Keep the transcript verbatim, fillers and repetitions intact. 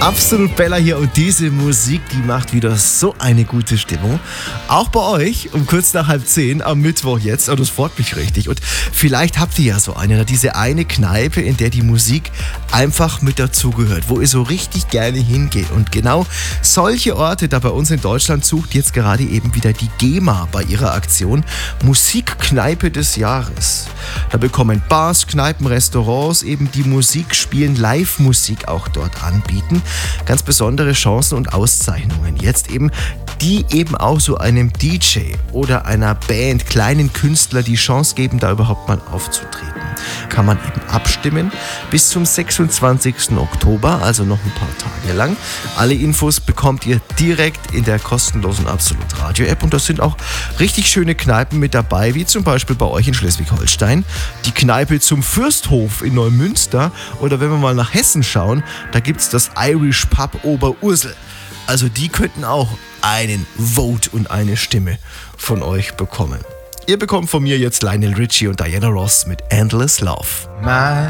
Absolut Bella hier und diese Musik, die macht wieder so eine gute Stimmung. Auch bei euch um kurz nach halb zehn am Mittwoch jetzt. Und das freut mich richtig. Und vielleicht habt ihr ja so eine, oder diese eine Kneipe, in der die Musik einfach mit dazugehört, wo ihr so richtig gerne hingeht. Und genau solche Orte da bei uns in Deutschland sucht jetzt gerade eben wieder die GEMA bei ihrer Aktion Musikkneipe des Jahres. Da bekommen Bars, Kneipen, Restaurants eben die Musik spielen, Live-Musik auch dort anbieten. Ganz besondere Chancen und Auszeichnungen. Jetzt eben, die eben auch so einem D J oder einer Band, kleinen Künstler die Chance geben, da überhaupt mal aufzutreten. Kann man eben abstimmen bis zum sechsundzwanzigsten Oktober, also noch ein paar Tage lang. Alle Infos bekommt ihr direkt in der kostenlosen Absolut Radio App und da sind auch richtig schöne Kneipen mit dabei, wie zum Beispiel bei euch in Schleswig-Holstein, die Kneipe zum Fürsthof in Neumünster oder wenn wir mal nach Hessen schauen, da gibt es das Irish Pub Oberursel. Also die könnten auch einen Vote und eine Stimme von euch bekommen. Ihr bekommt von mir jetzt Lionel Richie und Diana Ross mit Endless Love. My